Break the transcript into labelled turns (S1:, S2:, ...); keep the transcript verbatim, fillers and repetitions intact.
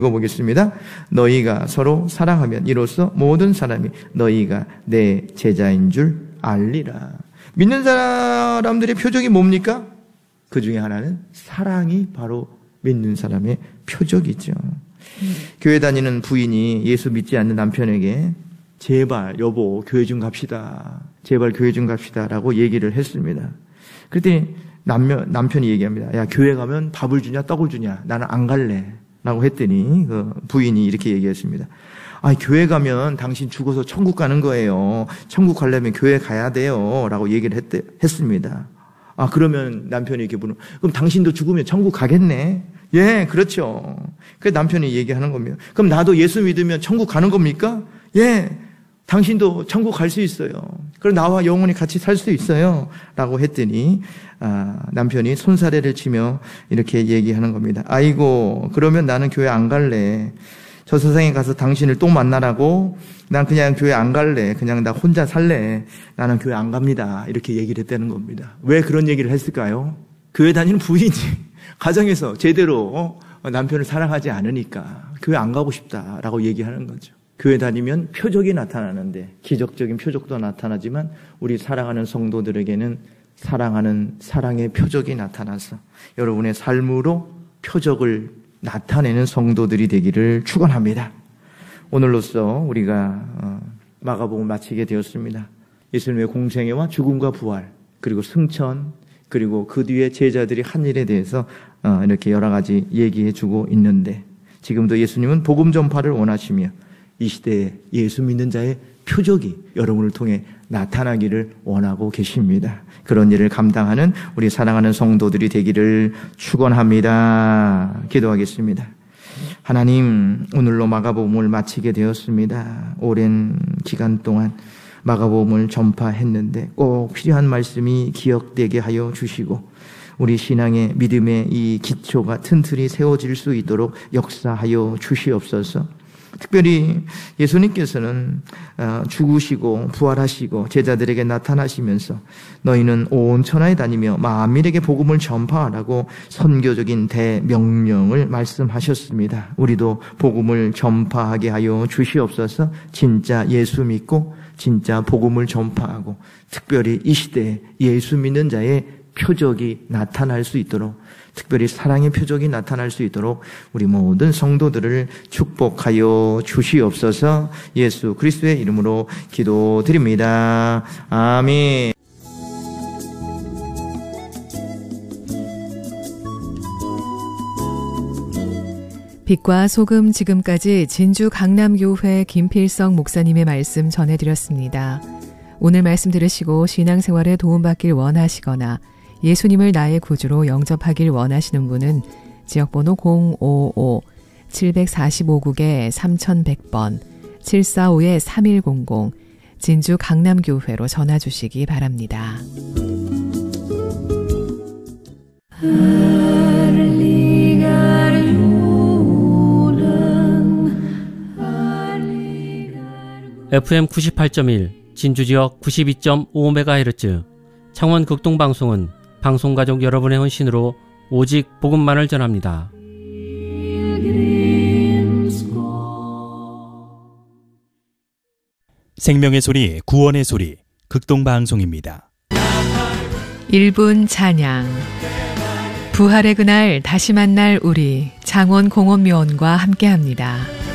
S1: 읽어보겠습니다. 너희가 서로 사랑하면 이로써 모든 사람이 너희가 내 제자인 줄 알리라. 믿는 사람들의 표적이 뭡니까? 그 중에 하나는 사랑이 바로 믿는 사람의 표적이죠. 음. 교회 다니는 부인이 예수 믿지 않는 남편에게 제발 여보 교회 좀 갑시다. 제발 교회 좀 갑시다 라고 얘기를 했습니다. 그랬더니 남편, 남편이 얘기합니다. 야, 교회 가면 밥을 주냐 떡을 주냐. 나는 안 갈래 라고 했더니 그 부인이 이렇게 얘기했습니다. 아, 교회 가면 당신 죽어서 천국 가는 거예요. 천국 가려면 교회 가야 돼요 라고 얘기를 했대, 했습니다. 아, 그러면 남편이 이렇게 물어, 그럼 당신도 죽으면 천국 가겠네? 예, 그렇죠. 그래서 남편이 얘기하는 겁니다. 그럼 나도 예수 믿으면 천국 가는 겁니까? 예, 당신도 천국 갈 수 있어요. 그럼 나와 영원히 같이 살 수 있어요 라고 했더니 아, 남편이 손사래를 치며 이렇게 얘기하는 겁니다. 아이고, 그러면 나는 교회 안 갈래. 저 세상에 가서 당신을 또 만나라고 난 그냥 교회 안 갈래. 그냥 나 혼자 살래. 나는 교회 안 갑니다. 이렇게 얘기를 했다는 겁니다. 왜 그런 얘기를 했을까요? 교회 다니는 부인이 가정에서 제대로 남편을 사랑하지 않으니까 교회 안 가고 싶다라고 얘기하는 거죠. 교회 다니면 표적이 나타나는데 기적적인 표적도 나타나지만 우리 사랑하는 성도들에게는 사랑하는 사랑의 표적이 나타나서 여러분의 삶으로 표적을 나타내는 성도들이 되기를 축원합니다. 오늘로써 우리가 마가복음을 마치게 되었습니다. 예수님의 공생애와 죽음과 부활 그리고 승천 그리고 그 뒤에 제자들이 한 일에 대해서 이렇게 여러 가지 얘기해 주고 있는데 지금도 예수님은 복음 전파를 원하시며 이 시대에 예수 믿는 자의 표적이 여러분을 통해 나타나기를 원하고 계십니다. 그런 일을 감당하는 우리 사랑하는 성도들이 되기를 축원합니다. 기도하겠습니다. 하나님, 오늘로 마가복음을 마치게 되었습니다. 오랜 기간 동안 마가복음을 전파했는데 꼭 필요한 말씀이 기억되게 하여 주시고 우리 신앙의 믿음의 이 기초가 튼튼히 세워질 수 있도록 역사하여 주시옵소서. 특별히 예수님께서는 죽으시고 부활하시고 제자들에게 나타나시면서 너희는 온 천하에 다니며 만민에게 복음을 전파하라고 선교적인 대명령을 말씀하셨습니다. 우리도 복음을 전파하게 하여 주시옵소서. 진짜 예수 믿고 진짜 복음을 전파하고 특별히 이 시대에 예수 믿는 자의 표적이 나타날 수 있도록 특별히 사랑의 표적이 나타날 수 있도록 우리 모든 성도들을 축복하여 주시옵소서. 예수 그리스도의 이름으로 기도드립니다. 아멘.
S2: 빛과 소금 지금까지 진주 강남교회 김필성 목사님의 말씀 전해드렸습니다. 오늘 말씀 들으시고 신앙생활에 도움받길 원하시거나 예수님을 나의 구주로 영접하길 원하시는 분은 지역번호 공오오 칠사오국에 삼천백 번 칠사오 삼일공공 진주 강남교회로 전화 주시기 바랍니다.
S3: 에프엠 구십팔 점 일 진주지역 구십이 점 오 메가헤르츠 창원 극동방송은 방송가족 여러분의 헌신으로 오직 복음만을 전합니다.
S4: 생명의 소리, 구원의 소리, 극동방송입니다.
S2: 일 분 찬양. 부활의 그날 다시 만날 우리 창원 공원묘원과 함께합니다.